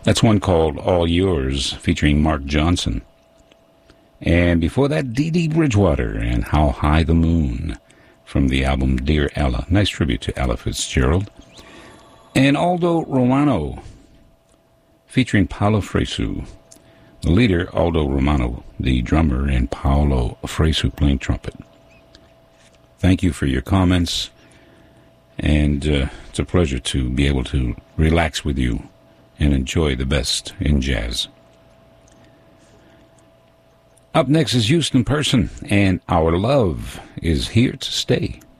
That's one called All Yours, featuring Mark Johnson. And before that, Dee Dee Bridgewater and How High the Moon from the album Dear Ella. Nice tribute to Ella Fitzgerald. And Aldo Romano, featuring Paolo Fresu. The leader, Aldo Romano, the drummer, and Paolo Fresu playing trumpet. Thank you for your comments, and it's a pleasure to be able to relax with you and enjoy the best in jazz. Up next is Houston Person, and Our Love is Here to Stay.